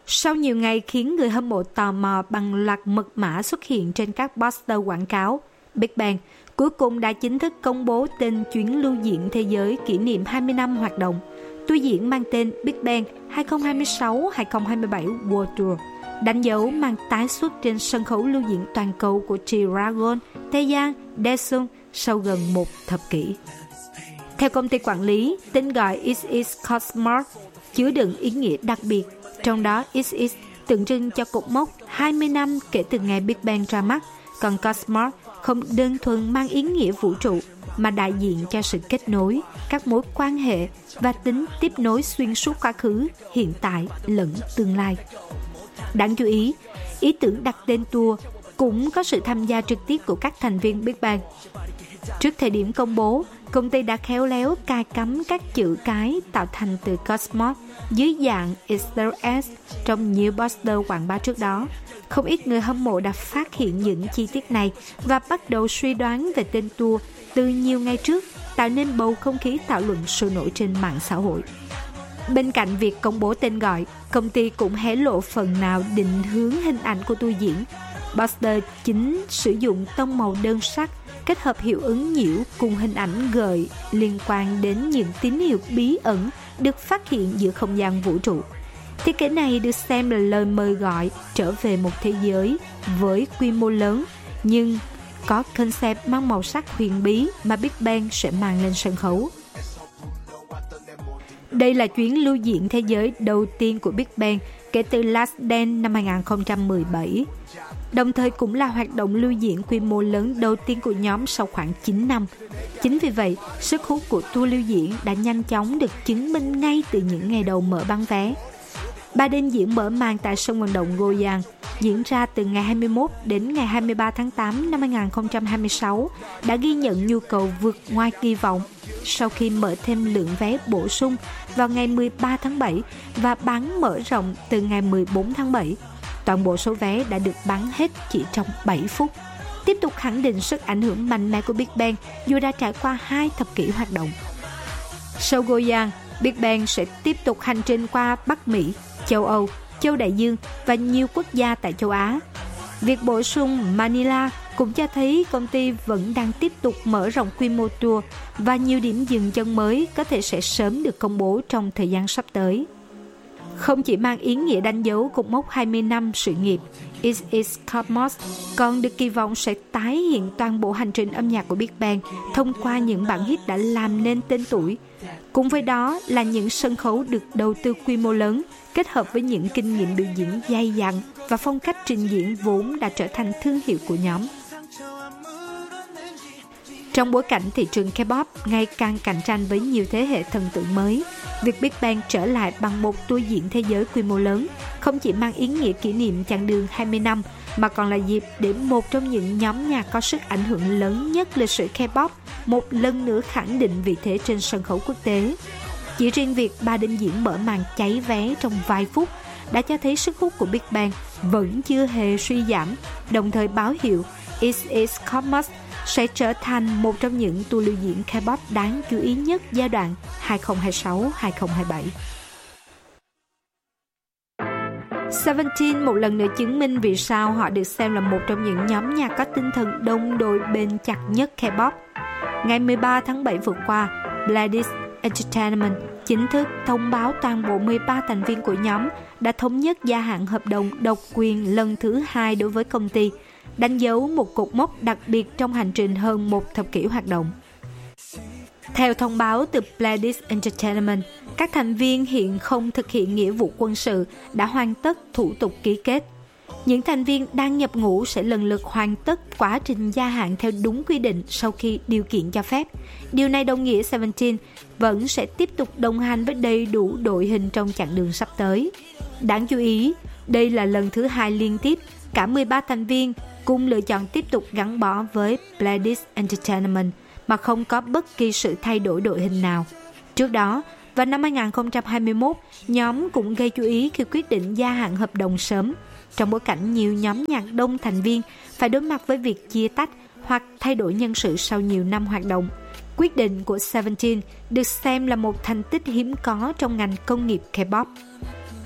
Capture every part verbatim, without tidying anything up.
Sau nhiều ngày khiến người hâm mộ tò mò bằng loạt mật mã xuất hiện trên các poster quảng cáo, Big Bang cuối cùng đã chính thức công bố tên chuyến lưu diễn thế giới kỷ niệm hai mươi năm hoạt động. Tour diễn mang tên Big Bang hai không hai sáu hai không hai bảy World Tour, đánh dấu màn tái xuất trên sân khấu lưu diễn toàn cầu của G-Dragon, Taeyang, Daesung sau gần một thập kỷ. Theo công ty quản lý, tên gọi X X Cosmos chứa đựng ý nghĩa đặc biệt, trong đó X X tượng trưng cho cột mốc hai mươi năm kể từ ngày Big Bang ra mắt, còn Cosmos không đơn thuần mang ý nghĩa vũ trụ, mà đại diện cho sự kết nối, các mối quan hệ và tính tiếp nối xuyên suốt quá khứ, hiện tại lẫn tương lai. Đáng chú ý, ý tưởng đặt tên tour cũng có sự tham gia trực tiếp của các thành viên Big Bang. Trước thời điểm công bố, công ty đã khéo léo cài cắm các chữ cái tạo thành từ Cosmos dưới dạng Easter eggs trong nhiều poster quảng bá trước đó. Không ít người hâm mộ đã phát hiện những chi tiết này và bắt đầu suy đoán về tên tour từ nhiều ngày trước, tạo nên bầu không khí thảo luận sôi nổi trên mạng xã hội. Bên cạnh việc công bố tên gọi, công ty cũng hé lộ phần nào định hướng hình ảnh của tour diễn. Poster chính sử dụng tông màu đơn sắc, kết hợp hiệu ứng nhiễu cùng hình ảnh gợi liên quan đến những tín hiệu bí ẩn được phát hiện giữa không gian vũ trụ. Thiết kế này được xem là lời mời gọi trở về một thế giới với quy mô lớn, nhưng có concept mang màu sắc huyền bí mà Big Bang sẽ mang lên sân khấu. Đây là chuyến lưu diễn thế giới đầu tiên của Big Bang kể từ Last Dance năm hai không một bảy, đồng thời cũng là hoạt động lưu diễn quy mô lớn đầu tiên của nhóm sau khoảng chín năm. Chính vì vậy, sức hút của tour lưu diễn đã nhanh chóng được chứng minh ngay từ những ngày đầu mở bán vé. Ba đêm diễn mở màn tại sân vận động Goyang diễn ra từ ngày hai mươi mốt đến ngày hai mươi ba tháng tám năm hai không hai sáu đã ghi nhận nhu cầu vượt ngoài kỳ vọng sau khi mở thêm lượng vé bổ sung vào ngày mười ba tháng bảy và bán mở rộng từ ngày mười bốn tháng bảy. Toàn bộ số vé đã được bán hết chỉ trong bảy phút, tiếp tục khẳng định sức ảnh hưởng mạnh mẽ của Big Bang dù đã trải qua hai thập kỷ hoạt động. Sau Goyang, Big Bang sẽ tiếp tục hành trình qua Bắc Mỹ, châu Âu, châu Đại Dương và nhiều quốc gia tại châu Á. Việc bổ sung Manila cũng cho thấy công ty vẫn đang tiếp tục mở rộng quy mô tour và nhiều điểm dừng chân mới có thể sẽ sớm được công bố trong thời gian sắp tới. Không chỉ mang ý nghĩa đánh dấu cột mốc hai mươi năm sự nghiệp, X X Cosmos còn được kỳ vọng sẽ tái hiện toàn bộ hành trình âm nhạc của Big Bang thông qua những bản hit đã làm nên tên tuổi. Cùng với đó là những sân khấu được đầu tư quy mô lớn, kết hợp với những kinh nghiệm biểu diễn dày dặn và phong cách trình diễn vốn đã trở thành thương hiệu của nhóm. Trong bối cảnh thị trường K-pop ngày càng cạnh tranh với nhiều thế hệ thần tượng mới, việc Big Bang trở lại bằng một tour diễn thế giới quy mô lớn không chỉ mang ý nghĩa kỷ niệm chặng đường hai mươi năm, mà còn là dịp để một trong những nhóm nhạc có sức ảnh hưởng lớn nhất lịch sử K-pop một lần nữa khẳng định vị thế trên sân khấu quốc tế. Chỉ riêng việc ba đêm diễn mở màn cháy vé trong vài phút đã cho thấy sức hút của Big Bang vẫn chưa hề suy giảm, đồng thời báo hiệu X X Cosmos sẽ trở thành một trong những tour lưu diễn K-pop đáng chú ý nhất giai đoạn hai không hai sáu đến hai không hai bảy. Seventeen một lần nữa chứng minh vì sao họ được xem là một trong những nhóm nhạc có tinh thần đồng đội bền chặt nhất K-pop. Ngày mười ba tháng bảy vừa qua, Pledis Entertainment chính thức thông báo toàn bộ mười ba thành viên của nhóm đã thống nhất gia hạn hợp đồng độc quyền lần thứ hai đối với công ty, đánh dấu một cột mốc đặc biệt trong hành trình hơn một thập kỷ hoạt động. Theo thông báo từ Pledis Entertainment, các thành viên hiện không thực hiện nghĩa vụ quân sự đã hoàn tất thủ tục ký kết. Những thành viên đang nhập ngũ sẽ lần lượt hoàn tất quá trình gia hạn theo đúng quy định sau khi điều kiện cho phép. Điều này đồng nghĩa Seventeen vẫn sẽ tiếp tục đồng hành với đầy đủ đội hình trong chặng đường sắp tới. Đáng chú ý, đây là lần thứ hai liên tiếp cả mười ba thành viên cùng lựa chọn tiếp tục gắn bó với Pledis Entertainment mà không có bất kỳ sự thay đổi đội hình nào. Trước đó, vào năm hai không hai mốt, nhóm cũng gây chú ý khi quyết định gia hạn hợp đồng sớm, trong bối cảnh nhiều nhóm nhạc đông thành viên phải đối mặt với việc chia tách hoặc thay đổi nhân sự sau nhiều năm hoạt động. Quyết định của Seventeen được xem là một thành tích hiếm có trong ngành công nghiệp K-pop.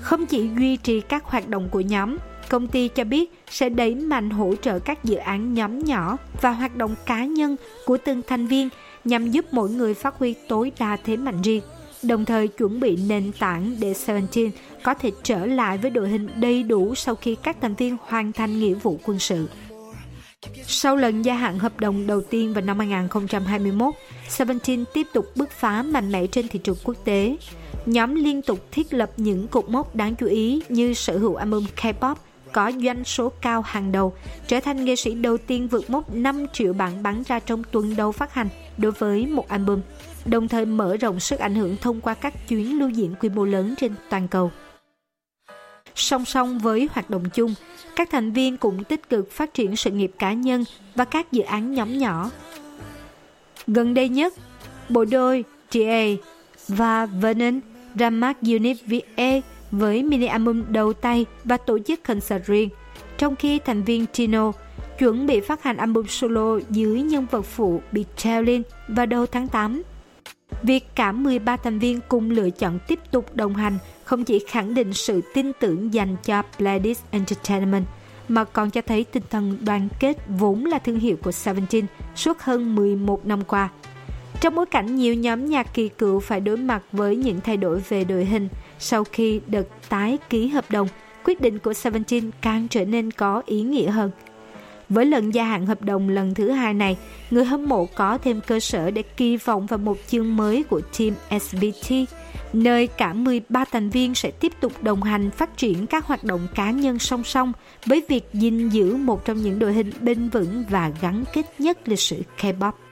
Không chỉ duy trì các hoạt động của nhóm, công ty cho biết sẽ đẩy mạnh hỗ trợ các dự án nhóm nhỏ và hoạt động cá nhân của từng thành viên nhằm giúp mỗi người phát huy tối đa thế mạnh riêng, đồng thời chuẩn bị nền tảng để Seventeen có thể trở lại với đội hình đầy đủ sau khi các thành viên hoàn thành nghĩa vụ quân sự. Sau lần gia hạn hợp đồng đầu tiên vào năm hai không hai mốt, Seventeen tiếp tục bứt phá mạnh mẽ trên thị trường quốc tế. Nhóm liên tục thiết lập những cột mốc đáng chú ý như sở hữu album K-pop có doanh số cao hàng đầu, trở thành nghệ sĩ đầu tiên vượt mốc năm triệu bản bán ra trong tuần đầu phát hành đối với một album, đồng thời mở rộng sức ảnh hưởng thông qua các chuyến lưu diễn quy mô lớn trên toàn cầu. Song song với hoạt động chung, các thành viên cũng tích cực phát triển sự nghiệp cá nhân và các dự án nhóm nhỏ. Gần đây nhất, bộ đôi tê a và Vernon ra mắt Unit vê a với mini album đầu tay và tổ chức concert riêng, trong khi thành viên Tino chuẩn bị phát hành album solo dưới nhân vật phụ Beethoven vào đầu tháng tám. Việc cả mười ba thành viên cùng lựa chọn tiếp tục đồng hành không chỉ khẳng định sự tin tưởng dành cho Pledis Entertainment, mà còn cho thấy tinh thần đoàn kết vốn là thương hiệu của Seventeen suốt hơn mười một năm qua. Trong bối cảnh nhiều nhóm nhạc kỳ cựu phải đối mặt với những thay đổi về đội hình sau khi đợt tái ký hợp đồng, quyết định của Seventeen càng trở nên có ý nghĩa hơn. Với lần gia hạn hợp đồng lần thứ hai này, người hâm mộ có thêm cơ sở để kỳ vọng vào một chương mới của Team ét bê tê, nơi cả mười ba thành viên sẽ tiếp tục đồng hành phát triển các hoạt động cá nhân song song với việc gìn giữ một trong những đội hình bền vững và gắn kết nhất lịch sử K-pop.